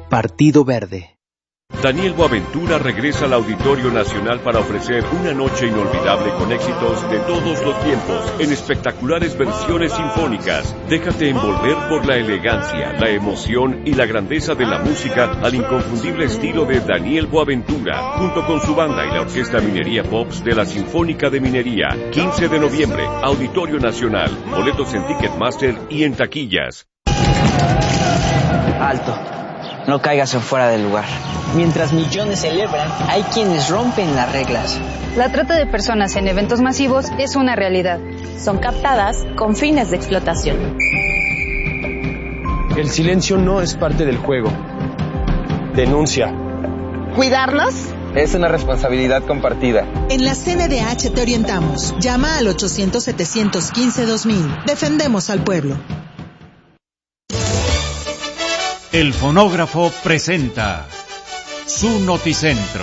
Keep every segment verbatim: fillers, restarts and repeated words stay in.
Partido Verde. Daniel Boaventura regresa al Auditorio Nacional para ofrecer una noche inolvidable con éxitos de todos los tiempos, en espectaculares versiones sinfónicas. Déjate envolver por la elegancia, la emoción y la grandeza de la música al inconfundible estilo de Daniel Boaventura, junto con su banda y la Orquesta Minería Pops de la Sinfónica de Minería. quince de noviembre, Auditorio Nacional. Boletos en Ticketmaster y en taquillas. Alto. No caigas en fuera del lugar. Mientras millones celebran, hay quienes rompen las reglas. La trata de personas en eventos masivos es una realidad. Son captadas con fines de explotación. El silencio no es parte del juego. Denuncia. ¿Cuidarlos? Es una responsabilidad compartida. En la C N D H te orientamos. Llama al ochocientos, setecientos quince, dos mil. Defendemos al pueblo. El fonógrafo presenta su Noticentro.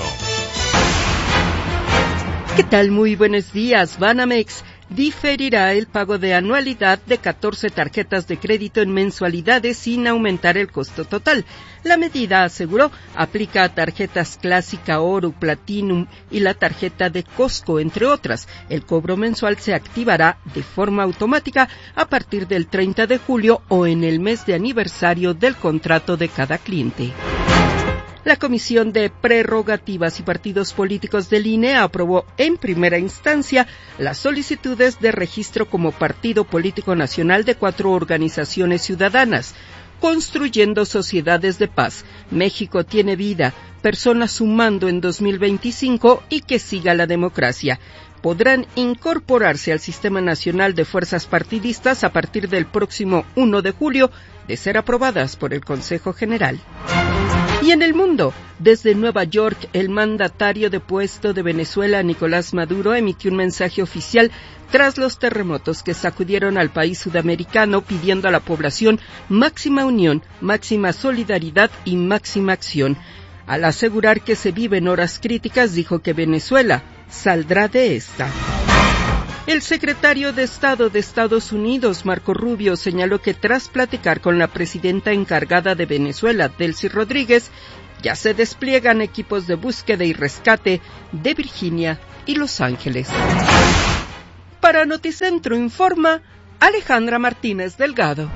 ¿Qué tal? Muy buenos días. Banamex diferirá el pago de anualidad de catorce tarjetas de crédito en mensualidades sin aumentar el costo total. La medida, aseguró, aplica a tarjetas Clásica, Oro, Platinum y la tarjeta de Costco, entre otras. El cobro mensual se activará de forma automática a partir del treinta de julio o en el mes de aniversario del contrato de cada cliente. La Comisión de Prerrogativas y Partidos Políticos del I N E aprobó en primera instancia las solicitudes de registro como partido político nacional de cuatro organizaciones ciudadanas: Construyendo Sociedades de Paz, México tiene vida, Personas Sumando en dos mil veinticinco y Que Siga la Democracia. Podrán incorporarse al Sistema Nacional de Fuerzas Partidistas a partir del próximo primero de julio, de ser aprobadas por el Consejo General. Y en el mundo, desde Nueva York, el mandatario depuesto de Venezuela, Nicolás Maduro, emitió un mensaje oficial tras los terremotos que sacudieron al país sudamericano, pidiendo a la población máxima unión, máxima solidaridad y máxima acción. Al asegurar que se viven horas críticas, dijo que Venezuela saldrá de esta. El secretario de Estado de Estados Unidos, Marco Rubio, señaló que tras platicar con la presidenta encargada de Venezuela, Delcy Rodríguez, ya se despliegan equipos de búsqueda y rescate de Virginia y Los Ángeles. Para Noticentro informa Alejandra Martínez Delgado.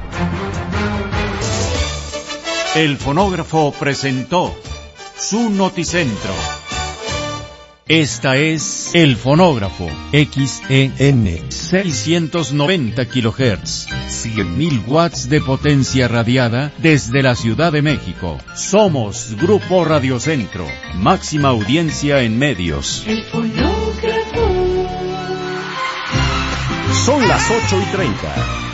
El fonógrafo presentó su Noticentro. Esta es El Fonógrafo, X E N, seiscientos noventa kilohertz, cien mil watts de potencia radiada desde la Ciudad de México. Somos Grupo Radiocentro, máxima audiencia en medios. El Fonógrafo. Son las ocho y treinta.